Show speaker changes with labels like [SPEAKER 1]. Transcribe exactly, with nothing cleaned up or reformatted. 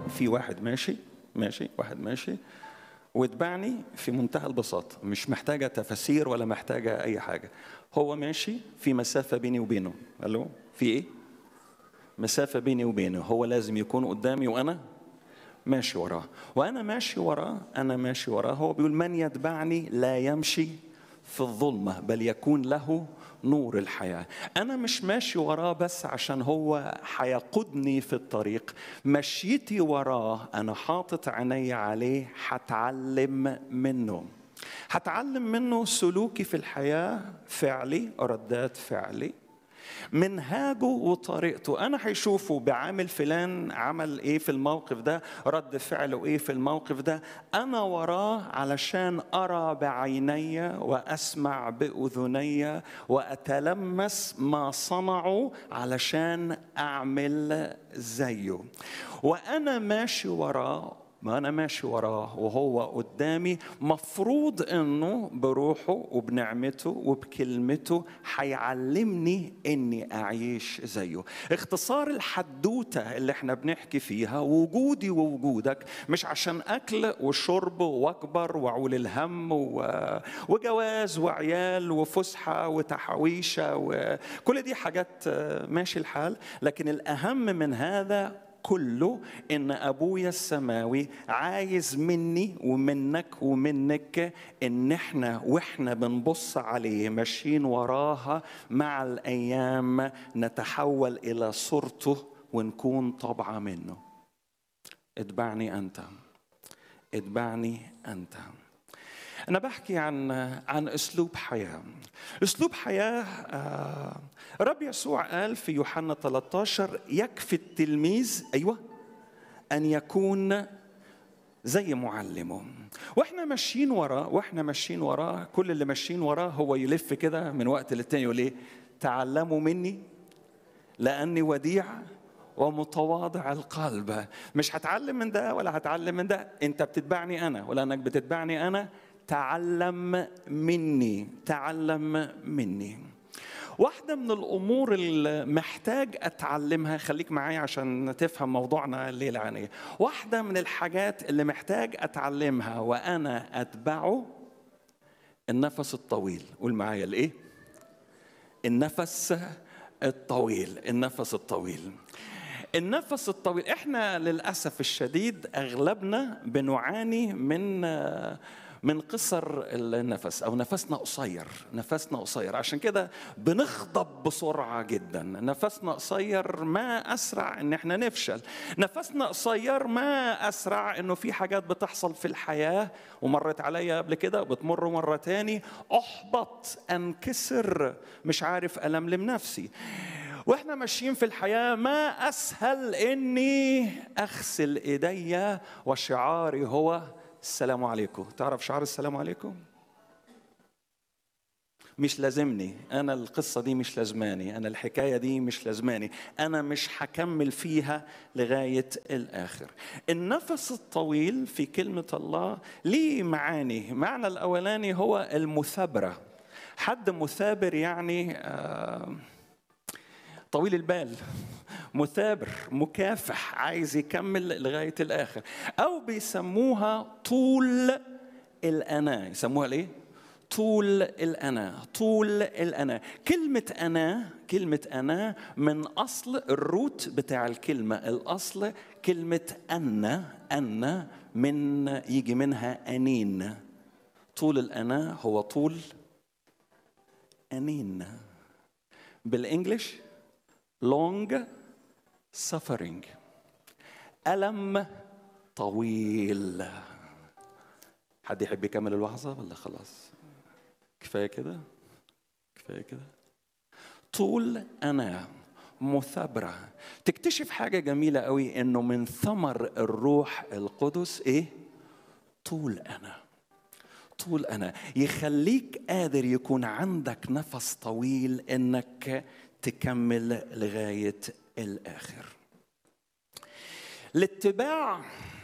[SPEAKER 1] في واحد ماشي ماشي واحد ماشي واتبعني في منتهى البساطة، مش محتاجة تفاسير ولا محتاجة أي حاجة. هو ماشي في مسافة بيني وبينه. ألو، في إيه؟ مسافة بيني وبينه. هو لازم يكون قدامي وأنا ماشي وراه، وأنا ماشي وراه أنا ماشي وراه. هو بيقول من يتبعني لا يمشي في الظلمة بل يكون له نور الحياة. أنا مش ماشي وراه بس عشان هو هيقودني في الطريق، مشيتي وراه أنا حاطط عيني عليه، هتعلم منه هتعلم منه سلوكي في الحياة، فعلي، ردات فعلي، منهاجه وطريقته. أنا هيشوفه بعامل فلان عمل إيه في الموقف ده، رد فعله إيه في الموقف ده. أنا وراه علشان أرى بعيني وأسمع بأذني وأتلمس ما صنعوا علشان أعمل زيه. وأنا ماشي وراه ما أنا ماشي وراه وهو قدامي، مفروض أنه بروحه وبنعمته وبكلمته حيعلمني أني أعيش زيه. اختصار الحدوتة اللي احنا بنحكي فيها، وجودي ووجودك مش عشان أكل وشرب وأكبر وعول الهم وجواز وعيال وفسحة وتحويشة، وكل دي حاجات ماشي الحال، لكن الأهم من هذا كله إن أبويا السماوي عايز مني ومنك ومنك إن إحنا وإحنا بنبص عليه ماشيين وراها مع الأيام نتحول إلى صورته ونكون طبعة منه. اتبعني أنت، اتبعني أنت. أنا بحكي عن عن أسلوب حياة. أسلوب حياة آه رب يسوع قال في يوحنا ثلاثة عشر يكفي التلميذ أيوة أن يكون زي معلمه. وإحنا ماشيين وراه وإحنا ماشيين وراه كل اللي ماشيين وراه هو يلف كده من وقت للتاني يقول إيه؟ تعلموا مني لأني وديع ومتواضع القلب. مش هتعلم من ده ولا هتعلم من ده، أنت بتتبعني أنا، ولأنك بتتبعني أنا تعلم مني تعلم مني. واحدة من الأمور اللي محتاج أتعلمها، خليك معايا عشان تفهم موضوعنا الليلة عنه. واحدة من الحاجات اللي محتاج أتعلمها وأنا أتبعه النفس الطويل. قول معايا الإيه؟ النفس الطويل. النفس الطويل النفس الطويل. احنا للأسف الشديد أغلبنا بنعاني من من قصر النفس، أو نفسنا قصير. نفسنا قصير عشان كده بنغضب بسرعة جدا. نفسنا قصير ما أسرع إن احنا نفشل. نفسنا قصير ما أسرع إنه في حاجات بتحصل في الحياة ومرت عليا قبل كده وبتمر مرة تاني، أحبط، أنكسر، مش عارف ألملم نفسي. واحنا ماشيين في الحياة ما أسهل إني أغسل إيدي وشعاري هو السلام عليكم. تعرف شعار السلام عليكم؟ مش لازمني أنا، القصة دي مش لازماني أنا، الحكاية دي مش لازماني أنا، مش هكمل فيها لغاية الآخر. النفس الطويل في كلمة الله ليه معاني. معنى الأولاني هو المثابرة. حد مثابر يعني آه طويل البال، مثابر، مكافح، عايز يكمل لغاية الآخر. أو بيسموها طول الأنا. يسموها ليه؟ طول الأنا. طول الأنا. كلمة أنا كلمة أنا من أصل الروت بتاع الكلمة، الأصل كلمة أن. أن من يجي منها أنين. طول الأنا هو طول أنين. بالإنجليش long suffering، ألم طويل. حد يحب يكمل الوعظة ولا خلاص كفاية كده؟ كفاية كده. طول أنا، مثابرة. تكتشف حاجة جميلة قوي إنه من ثمر الروح القدس إيه؟ طول أنا. طول أنا يخليك قادر يكون عندك نفس طويل إنك تكمل لغاية الآخر. الاتباع